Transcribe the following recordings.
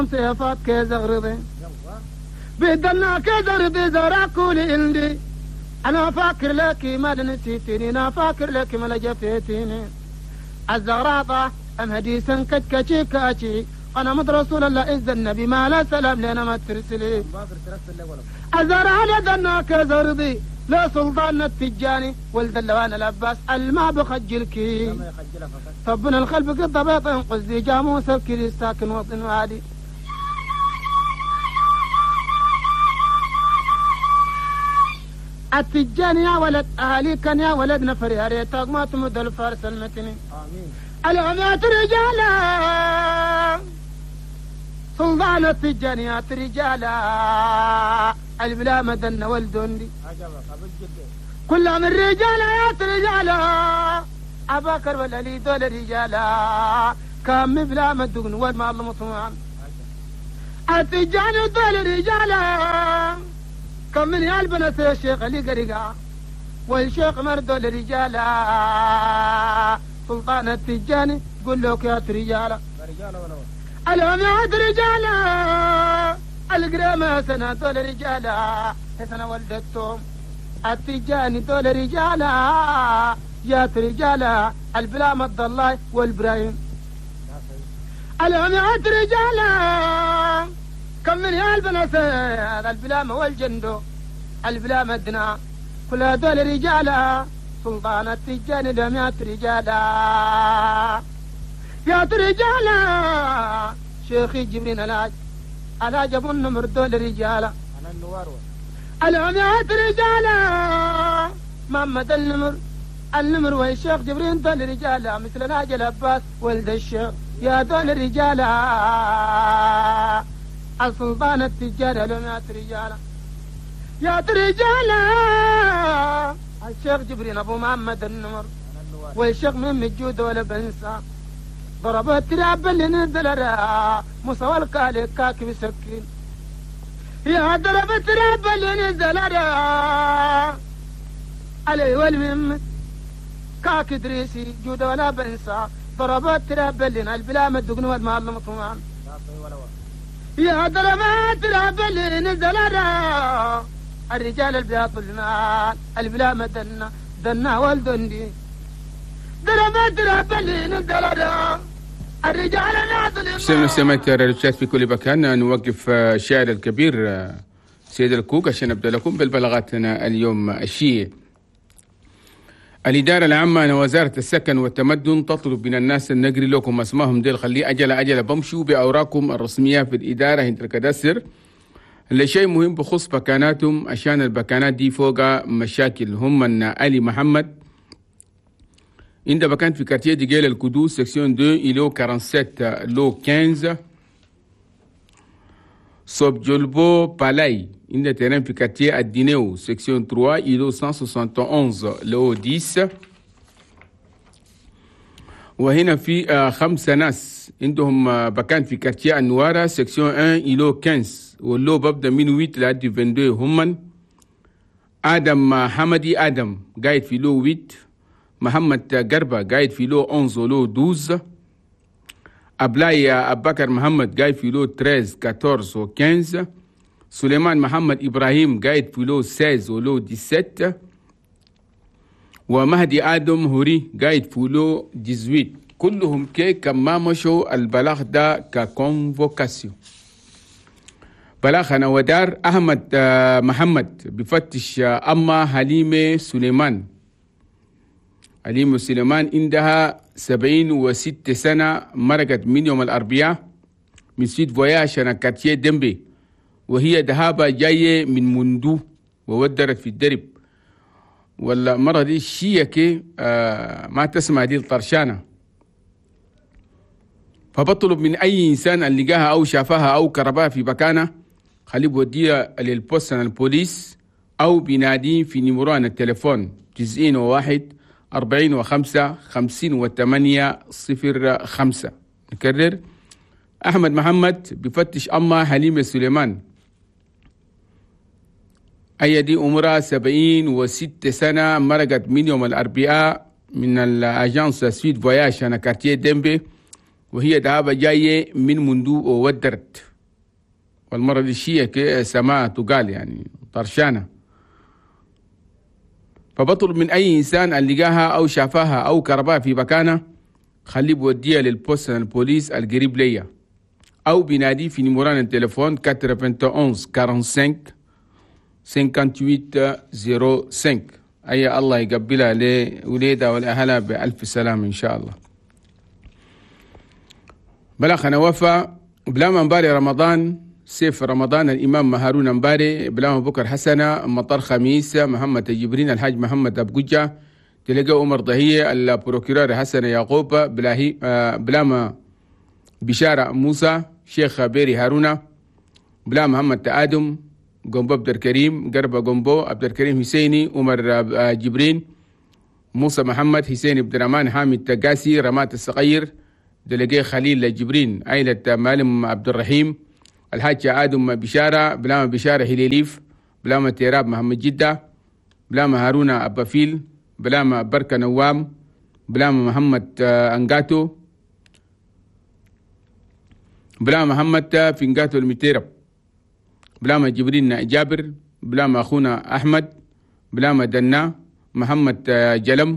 سيفات كزغرضي بدلنا كزغرضي زراكولي عندي أنا فاكر لك ما نسيتني أنا فاكر لك ما لجفتيني الزغراطة أم هديسا كتكتشي كاتشي أنا مد رسول الله إذ النبي ما لا سلام لنا ما ترسلي الزرع لدنا كزغرضي لا سلطان التجاني ولد اللوان العباس الماء بخجلكي طبنا الخلف قد بيط قصدي جاموس الكري ساكن وطن وادي التجاني يا ولد أهلي كان يا ولد نفري هريتك ما تمد الفارس المتني العميات رجالا سلطان التجانيات رجالا البلا مدن والدندي كل من رجالات رجالا أباكر والألي دول رجالا كم بلا مدن والمال مطمئن التجاني دول رجالا كم من يالبنت الشيخ علي قريقا والشيخ مردو لرجالا سلطان التجاني قل له يا رجالا العميات رجالا القريمة سنة دول رجالا حسنا ولدتهم التجاني دول رجالا جات رجالا البلا مد الله والبراهيم العميات رجالا كم من يالبنت البلام والجندو البلا مدنا كل هذول رجالا سلطان التجاني العميات رجالا يا رجالا شيخي جبرين الهاج ابو النمر دول رجالا انا النوار العميات رجالا محمد النمر والشيخ جبرين دول رجالا مثل الهاج العباس ولد الشيخ يا دول رجالا السلطان التجاري العميات رجالا يا رجالا الشيخ جبرين ابو محمد النمر والشيخ من الجود ولا بنسى ضربت تراب اللي نزل مصوى الكالي كاكي بسكين يا ضربت تراب اللي نزل علي والمم كاكي دريسي جود ولا بنسى ضربت تراب اللي البلا مدقن والمال مطمئن يا ضربت تراب اللي نزل الرجال البياض المال البلا مدنا دنا والدندي ضربت تراب اللي نزل سمعت راديوشات في كل مكان. نوقف الشاعر الكبير سيد الكوك عشان نبدأ لكم بالبلاغاتنا اليوم الشيء. الإدارة العامة وزارة السكن والتمدن تطلب من الناس أن نقري لكم اسمهم ديل خليه أجل بمشوا بأوراقكم الرسمية في الإدارة عند الكداسر لشيء مهم بخصوص بكاناتهم عشان البكانات دي فوق مشاكل. هم أن علي محمد عند بكان في كارتيه ديجيل القدوس سكسيون 2 إلو 47 لو 15 صوب جولبو بالاي عند تيران في كارتيه الدينيو سكسيون 3 إلو 171 لو 10. وهنا في 5 ناس عندهم بكان في كارتيه النوارة سكسيون 1 إلو 15 واللو ببدأ من 8 لحد 22. هم آدم حمدي آدم قاعد في لو 8. محمد قربة قاعد في لو 11 لو 12. أبلاي أبكر محمد قاعد في لو 13 14 و 15. سليمان محمد إبراهيم قاعد في لو 16 ولو 17. ومهدي آدم هوري قاعد في لو 18. كلهم كما مشوا البلاغ ده ككونفوكاسيون. بلاغنا ودار أحمد محمد بفتش أما حليمة سليمان. حليمة سليمان عندها 76 سنة، مرقت من يوم الأربعاء من سيد فواياج أنا كارتيه دمبي، وهي ذهابة جاية من مندو وودرت في الدرب. والمرة دي شيكة ما تسمع دي الطرشانة. فبطلب من أي إنسان اللي لقاها أو شافها أو كربها في مكانها خليه بوديها للبوست البوليس أو بينادي في نمران التليفون 91 45 58 05. نكرر، أحمد محمد بفتش أما حليمة سليمان، أي دي عمرها 76 سنة، مرقت من يوم الأربعاء من الأجانس سويد فواياج أنا كارتيه دمبي، وهي ذهابة جاية من مندو وودرت والمرة دي الشيء سماء تقال يعني طرشانة. فبطلب من أي إنسان اللي لقاها أو شافاها أو كرباها في مكانها خليه بوديها للبوست البوليس القريب ليا، أو بينادي في نمران التليفون 91 45 58 05. أي الله يقبلها لوليدها والأهلها بألف سلام إن شاء الله. بلاخ أنا وفى بلا مباري رمضان سيف رمضان الإمام هارون مباري بلا بكر حسنة مطر خميس محمد جبرين الحاج محمد أبقجة تلقى عمر ضهية البروكيرور حسن يعقوب بلا بشارة موسى شيخ بيري هارون بلا محمد آدم قنبو عبد الكريم قرب قنبو عبد الكريم حسيني عمر جبرين موسى محمد حسين عبد الرحمن حامد تقاسي رمات الصغير دلقي خليل جبرين عائلة مالم عبد الرحيم الحاج آدم بشارة بلا بشارة هليليف بلا تيراب محمد جدة بلا هارون أبافيل بلا بركة نوام بلا محمد أنقاتو بلا محمد فينقاتو المتيرب بلا جبرين جابر بلا أخونا أحمد بلا دنا محمد جلم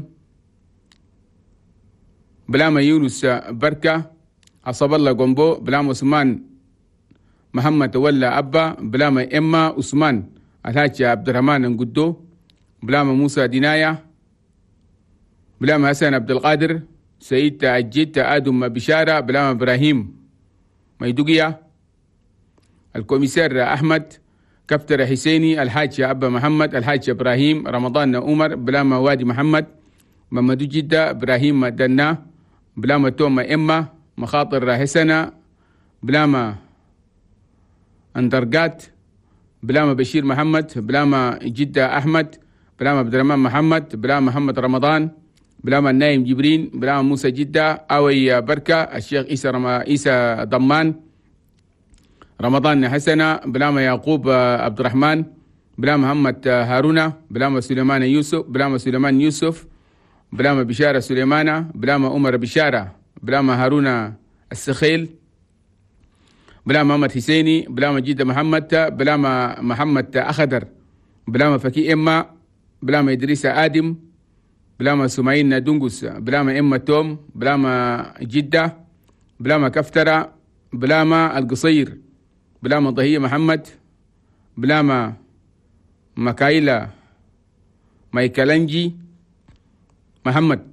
بلا يونس بركة عصب الله قنبو بلا عثمان محمد ولا أبا بلا إما عثمان الحاج عبد الرحمن نقدو بلا موسى دنايا بلا حسن عبد القادر سيد عجيت آدم بشارة بلا إبراهيم ميدوقيا الكوميسار أحمد كفتر حسيني الحاج أبا محمد الحاج إبراهيم رمضان عمر بلا وادي محمد محمد جدة إبراهيم دنا بلا توم إما مخاطر حسنة بلا أندرقات بلا بشير محمد بلا جدة أحمد بلا عبد الرحمن محمد بلا محمد رمضان بلا النايم جبرين بلا موسى جدة أوي بركة الشيخ إيسى ضمان رمضان حسنة بلا يعقوب عبد الرحمن بلا محمد هارون بلا سليمان يوسف بلا سليمان يوسف بلا بشارة سليمانة بلا عمر بشارة بلا هارون السخيل بلا محمد حسيني بلا جدة محمد بلا محمد أخضر بلا فكي إما بلا إدريس آدم بلا سمعين دنقس بلا إما توم بلا جدة بلا كفترة بلا القصير بلا ضهية محمد بلا مكايلة مايكالنجي محمد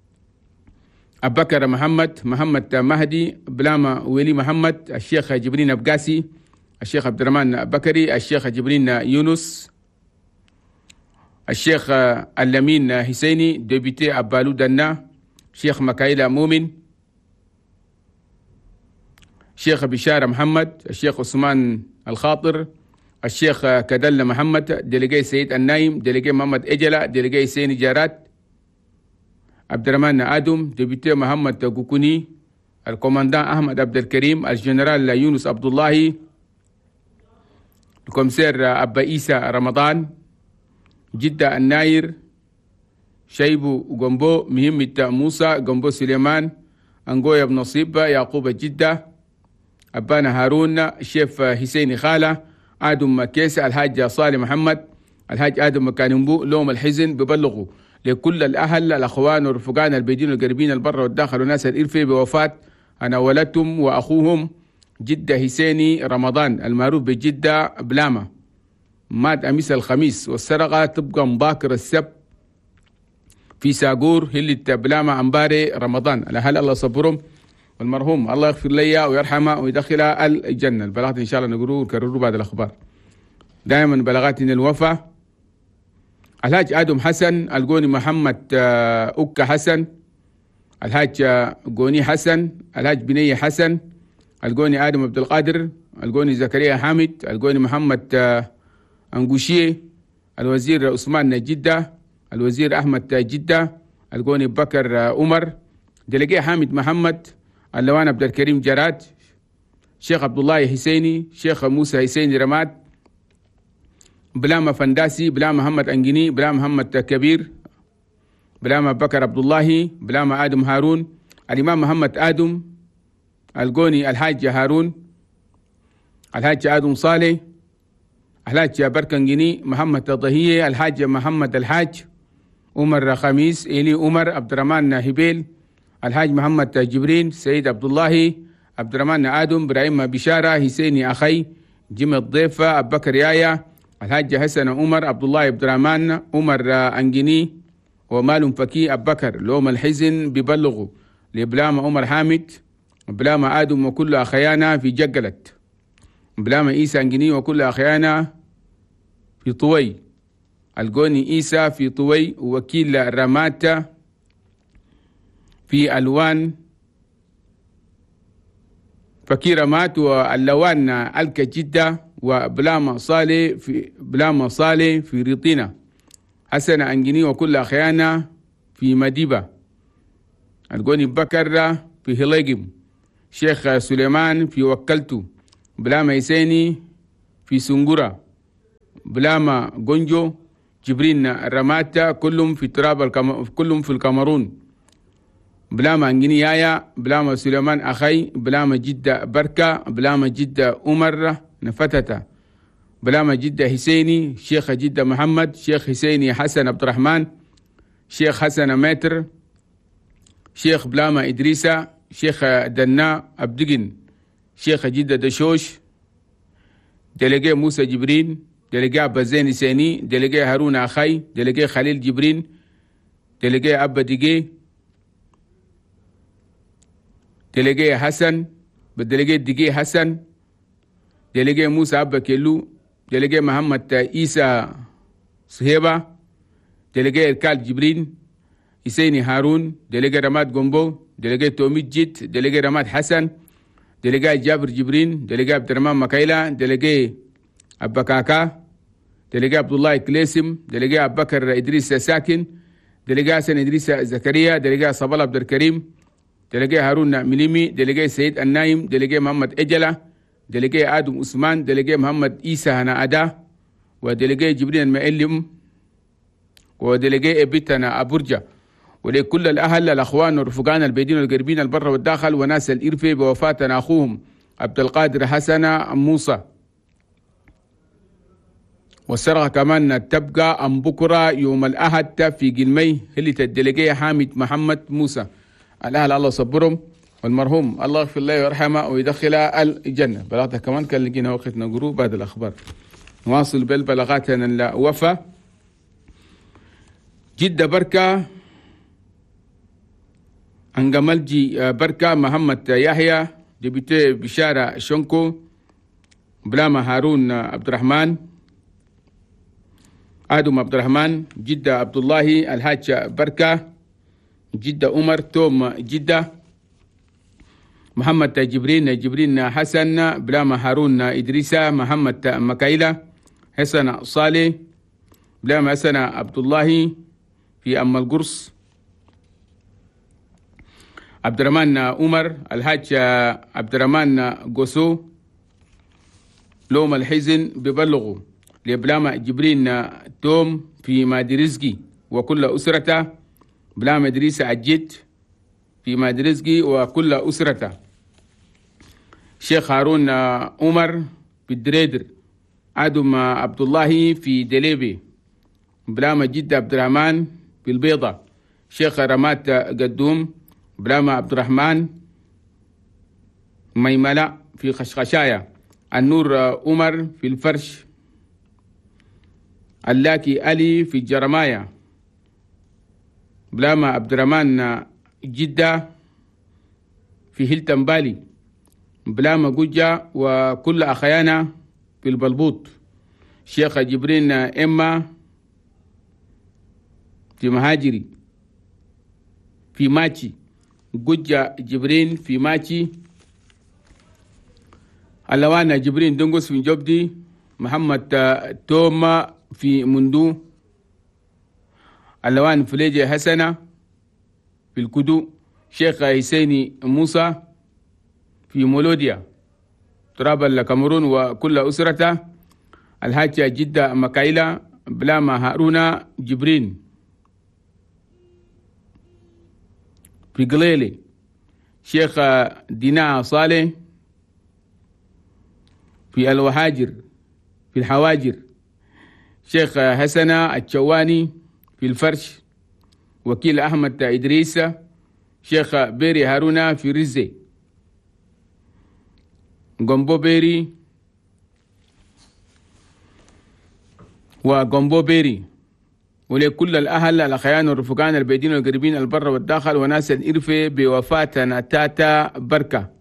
أبكر محمد مهدي بلا ولي محمد الشيخ جبرين أبقاسي الشيخ عبد الرحمن بكري الشيخ جبرين يونس الشيخ اللمين حسيني ديبيتي أبالو دنا شيخ مكايلة مؤمن الشيخ بشارة محمد الشيخ عثمان الخاطر الشيخ كدل محمد ديليجي سيد النايم ديليجي محمد إجلا ديليجي سيني جارات عبد الرحمن آدم ديبيتي محمد كوكوني الكوماندان أحمد عبد الكريم الجنرال يونس عبد الله الكومسير أبا إيسى رمضان جدة الناير شيبو قنبو مهمة موسى قنبو سليمان أنقويا بن نصيب يعقوب جدة أبانا هارون شيف حسيني خالة آدم كيس الحاج صالح محمد الحاج آدم كاننبو لوم الحزن ببلغوا لكل الأهل الأخوان والرفقان البيدين والقريبين البر والداخل والناس الإرفي بوفاة أنا ولدتم وأخوهم جدة حسيني رمضان المعروف بجدة بلامة مات أمس الخميس والسرقة تبقى مباكر السبت في ساقور هلة بلامة أمباري رمضان الأهل الله صبرهم والمرحوم الله يغفر لي ويرحمه ويدخلها الجنة. البلاغات إن شاء الله نقولوا ونكرروا بعد الأخبار. دائما بلاغات الوفاة الحاج آدم حسن القوني محمد أكا حسن الحاج قوني حسن الحاج بنية حسن القوني آدم عبد القادر القوني زكريا حامد القوني محمد أنقوشيه الوزير عثمان جدة الوزير أحمد جدة القوني بكر عمر دلقي حامد محمد اللوان عبد الكريم جراد شيخ عبد الله حسيني شيخ موسى حسيني رماد بلا فنداسي بلا محمد أنجني بلا محمد كبير بلا بكر عبد الله بلا آدم هارون الإمام محمد آدم القوني الحاج هارون الحاج آدم صالح، الحاج بركنجني محمد الضهية، الحاج محمد الحاج عمر خميس، إلي عمر، عبد الرحمن هبيل، الحاج محمد جبرين، سيد عبد الله، عبد الرحمن آدم، إبراهيم بشارة، حسيني أخي، جيم الضيفة، أبو بكر يايا، الحاج حسن عمر، عبد الله عبد الرحمن، عمر أنجني، ومال فكي أبو بكر، لوم الحزن ببلغوا لبلام عمر حامد، بلام آدم وكل أخيانا في جقلت، بلام عيسى أنجني وكل أخيانا في طوي، القوني عيسى في طوي، وكيل رماتة في ألوان فكير مات، واللوان ألك جدة، وبلام صالح في ريطينة، حسن أنجني وكل أخيانا في مديبة، القوني بكر في هليجم، شيخ سليمان في وكلتو، بلام حسيني في سنغورة، بلام غونجو، جبرين رماتة، كلهم في كلهم في الكاميرون، بلام أنجني يايا، بلام سليمان أخي، بلام جدة بركة، بلام جدة عمر نفتتة، بلام جدة حسيني، شيخ جدة محمد، شيخ حسيني حسن عبد الرحمن، شيخ حسن ماتر، شيخ بلام إدريسة، شيخ دنا أبدقن، شيخ جدة دشوش، دلقي موسى جبرين، دلقي أبا زين سيني، دلقي هارون أخي، دلقي خليل جبرين، دلقي أبا دقي، دلقي حسن، بدلقي دقي حسن، دلقي موسى أبا كيلو، دلقي محمد عيسى صهيبة، دلقي إركال جبرين، إسيني هارون، دلقي رماد قنبو، دلقي توميد جيت، دلقي رماد حسن، دلقي جابر جبرين، دلقي عبد الرحمن مكايلا، دلقي أبا كاكا، دلقي عبد الله كليسم، دلقي أبو بكر إدريس ساكن، دلقي حسن إدريس زكريا، دلقي صبال عبد الكريم، دلقي هارون مليمي، دلقي سيد النايم، دلقي محمد إجلة، دلقي آدم عثمان، دلقي محمد إيسى هنا أدا، ودلقي جبرين المعلم، ودلقي بيتنا أبرجة، ولكل الأهل الأخوان والرفقان البيدين والقربين البر والداخل، وناس الإرفة بوفاة أخوهم عبد القادر حسن موسى. والسرقة كمان تبقى أم بكرة يوم الأحد في قلمي هلة الدلقية حامد محمد موسى. الأهل الله صبرهم، والمرحوم الله يغفر له ويرحمه ويدخل الجنة. بلغتها كمان كان لقينا وقت نقروا بعد الأخبار. نواصل بالبلاغاتنا الوفا. جدة بركة أنجملجي بركة محمد يحيى ديبيتي بشارة شنكو، بلاما هارون عبد الرحمن، آدم عبد الرحمن، جدة عبد الله الحاج بركة، جدة عمر توم، جدة محمد جبرين حسن، بلاما هارون إدريسة، محمد مكايلة، حسن صالح، بلاما حسن عبد الله في أم القرص، عبد الرحمن عمر الحاج عبد الرحمن قوسو، لوم الحزن ببلغوا لبلاما جبرين توم في مادي رزقي وكل أسرته، بلاما إدريس عجيت في مادي رزقي وكل أسرته، شيخ هارون عمر في الدريدر، آدم عبد الله في دليبي، بلاما جد عبد الرحمن في البيضة، شيخ رمات قدوم، بلاما عبد الرحمن ميملة في خشخشايا، النور عمر في الفرش، اللاكي علي في الجرماية، بلاما عبد الرحمن جدة في هيلتن بالي، بلاما جوجا وكل أخيانا في البلبوط، شيخ جبرين إما في مهاجري في ماتشي، جوجا جبرين في ماتشي، اللوانا جبرين دنقس في جبدي، محمد توما في مندو، اللوان فليجة حسنة في الكدو، شيخ حسيني موسى في مولوديا تراب الكاميرون وكل أسرته، الحاجة جدة مكايلة، بلاما هارون جبرين في قليلي، شيخ دينا صالح في الوهاجر في الحواجر، شيخ حسنة الشواني في الفرش، وكيل أحمد إدريس، شيخ بيري هارونا في رزي، غومبو بيري وغومبو بيري، ولكل الأهل الأخيان والرفقان البعيدين والقريبين البر والداخل وناس الإرفة بوفاة نتاتا بركة.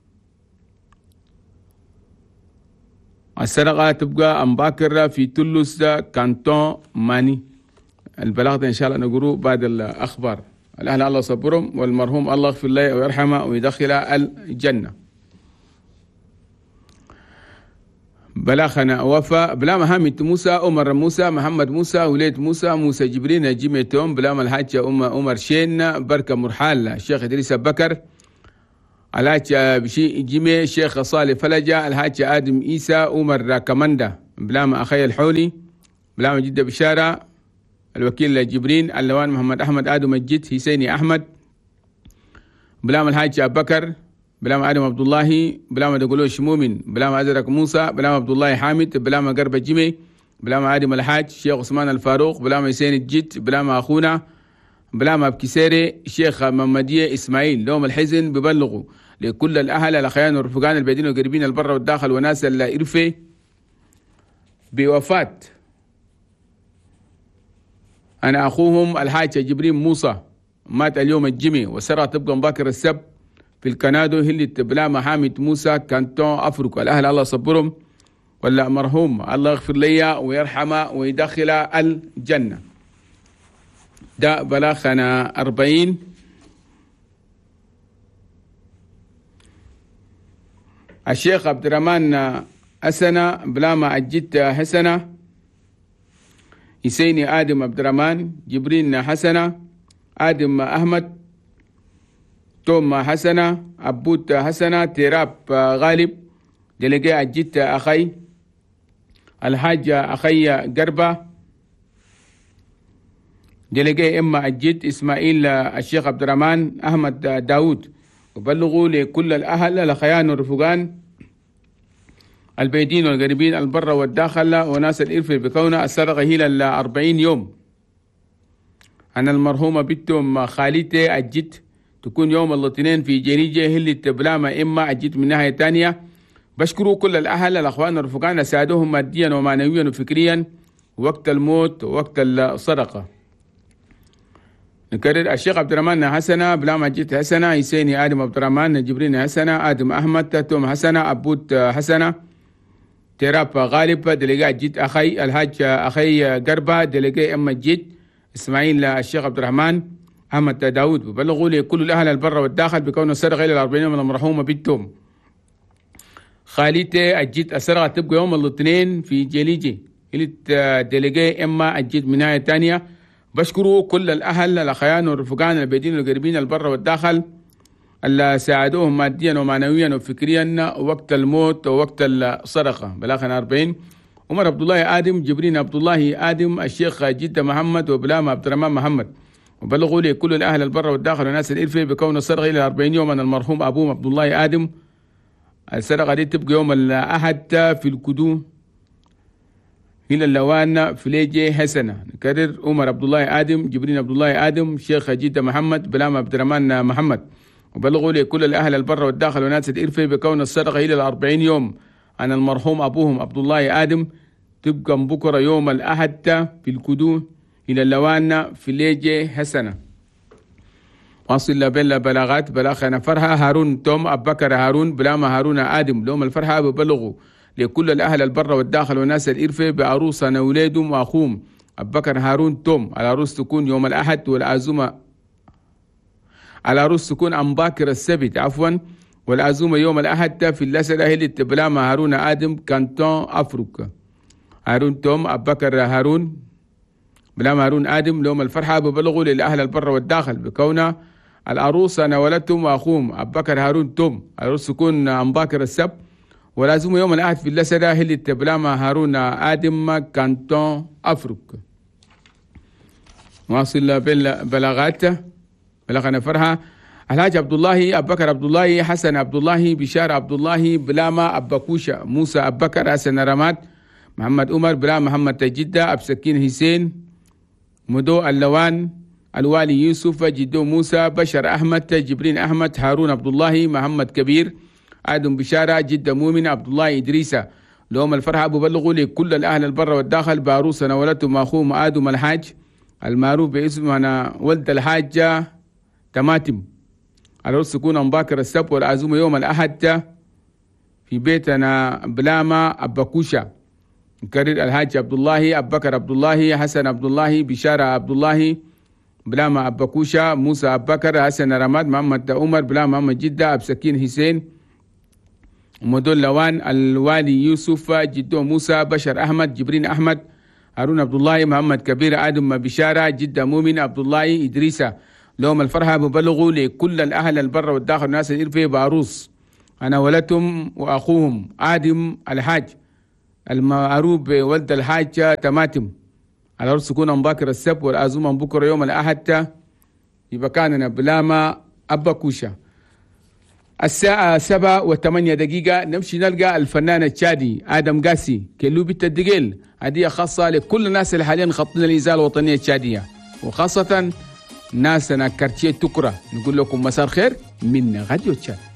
السرقة تبقى أمباكرة في تولوس كانتون ماني. البلاغ ده إن شاء الله نقروه بعد الأخبار. الأهل الله صبرهم، والمرحوم الله يغفر له ويرحمه ويدخل الجنة. بلاخنا وفا بلا محمد موسى، عمر موسى، محمد موسى، وليد موسى، موسى جبرين، جيميتوم، بلا الحاج عمر شين، بركة مرحال، الشيخ إدريس بكر، الحاج بشي جيمي، الشيخ صالح فلجة، الحاج آدم إيسى، عمر كماندا، بلا أخي الحولي، بلا جدة بشارة، الوكيل جبرين، اللوان محمد أحمد، آدم الجد، حسيني أحمد، بلا الحاج بكر، بلا آدم عبد الله، بلا دقلوش مؤمن، بلا أزرق موسى، بلا عبد الله حامد، بلا قرب جيمي، بلا آدم الحاج، شيخ عثمان الفاروق، بلا حسين الجد، بلا أخونا، بلا بكسيري، شيخ محمدية إسماعيل. لهم الحزن ببلغوا لكل الأهل الأخيان والرفقان البعيدين والقريبين البر والداخل وناس الإرفة بوفاة أنا أخوهم الحاج جبرين موسى، مات اليوم الجمعة، وسرى تبقى مباكر السبت في الكنادو هلة بلا محامد موسى كانتون أفريقيا. الأهل الله صبرهم، ولا مرحوم الله يغفر لي ويرحمه ويدخل الجنة. ده بلاخنا 40. الشيخ عبد الرحمن حسنة، بلا ما أجدت حسنة، حسيني آدم عبد الرحمن، جبرين حسنة، آدم أحمد، توم حسنة، عبود حسنة، تيراب غالب، دلقي أجدت أخي الحاج أخي قربة، دلقي إما أجد إسماعيل الشيخ عبد الرحمن أحمد داود. وبلغوا لكل الأهل الأخيان والرفقان البعيدين والقريبين البر والداخل وناس الإرفة بكونها السرقة هي 40 يوم. أنا المرحومة بنتهم خالتي أجد تكون يوم الاثنين في جريجة هي بلامة إما أجد من ناحية تانية. بشكروا كل الأهل الأخوان والرفقان ساعدوهم ماديا ومعنويا وفكريا وقت الموت ووقت الصدقة. نكرر الشيخ عبد الرحمن حسنة، بلام أجد حسنة، حسيني آدم عبد الرحمن، جبرين حسنة، آدم أحمد، توم حسنة، عبود حسنة، تيراب غالب، دلقاء جد أخي الحاج أخي قربة، دلقاء أما جد إسماعيل الشيخ عبد الرحمن أحمد داود. ببلغوا لكل الأهل البر والداخل بكون السرقة إلى 40 يوم من المرحومة بنتهم خالتي أجد السرقة تبقى يوم الاثنين في جليجي دلقاء أما أجد من ناحية تانية. بشكروا كل الأهل الأخيان والرفقان البعيدين والقريبين البر والداخل اللي ساعدوهم ماديا ومعنويا وفكريا وقت الموت ووقت الصدقة. بلاخنا 40. عمر عبد الله آدم، جبرين عبد الله آدم، الشيخ جدة محمد، وبلام عبد الرحمن محمد. وبلغوا لي كل الأهل البر والداخل وناس الإرفة بكون الصدقة إلى 40 يوم من المرحوم أبوهم عبد الله آدم. الصدقة دي تبقى يوم الأحد في الكدو إلى اللوان في ليجي حسنة. نكرر عمر عبد الله آدم، جبرين عبد الله آدم، شيخ جدة محمد، بلام عبد الرحمن محمد. وبلغوا لي كل الأهل البر والداخل وناس الإرفة بكون الصدقة إلى 40 يوم عن المرحوم أبوهم عبد الله آدم تبقى بكرة يوم الأحد في الكدو إلى اللوان في ليجي حسنة. واصل بلا بلاغات بلاخنا فرحة هارون توم أبو بكر هارون بلام هارون آدم لهم الفرحة. ببلغوا لكل الأهل البر والداخل وناس الإرفة بعروسنا أولادهم وأخوهم أبو بكر هارون توم. العروس تكون يوم الأحد والعزومة العروس تكون عن باكر السبت عفوا، والعزومة يوم الأحد في اللسنة هي بلام هارون آدم كانتون أفريقيا. هارون توم أبو بكر هارون بلام هارون آدم لهم الفرحة. ببلغوا للأهل البر والداخل بكون العروس أنا ولدتهم وأخوهم أبو بكر هارون توم. العروس تكون عن باكر السبت والعزومة يوم الأحد في اللسنة هي بلام هارون آدم كانتون أفريقيا. واصل بلاغات بلغنا فرحة. الحاج عبد الله أبو بكر عبد الله، حسن عبد الله، بشار عبد الله، بلاما أبكوشة، موسى أبو بكر، حسن رمات، محمد عمر، بلا محمد تجدة، أبو سكين حسين، مدو اللوان، الوالي يوسف، جدو موسى، بشر أحمد، جبرين أحمد، هارون عبد الله، محمد كبير، آدم بشارة، جدة مؤمن، عبد الله إدريسة. لهم الفرحة ببلغوا لكل الأهل البر والداخل بعروسنا ولدتهم أخوهم آدم الحاج المعروف باسمنا ولد الحاجة تماتم. العرس تكون مباكر السبت والعزومة يوم الأحد في بيتنا بلاما أبكوشة. نكرر الحاج عبد الله أبو بكر عبد الله، حسن عبد الله، بشارة عبد الله، بلاما أبكوشة، موسى أبو بكر، حسن رماد، محمد عمر، بلا محمد جدة، أبو سكين حسين، مدول لوان، الوالي يوسف، جدو موسى، بشر أحمد، جبرين أحمد، هارون عبد الله، محمد كبير، آدم بشارة، جدة مؤمن، عبد الله إدريسة. لهم الفرحة ببلغوا لكل الأهل البر والداخل الناس الإرفي بعروس أنا ولدتهم وأخوهم آدم الحاج المعروف بولد الحاج تماتم. العرس يكون مباكر السبت والعزومة بكرة يوم الأحد في مكاننا بلاما أبكوشة الساعة 7:08 نمشي نلقى الفنان التشادي آدم قاسي كيلو بيت الدقيل. هدية خاصة لكل الناس اللي حاليا خطين الإزالة الوطنية التشادية، وخاصة ناسنا كارتيه تكرة. نقول لكم مساء الخير من راديو تشاد.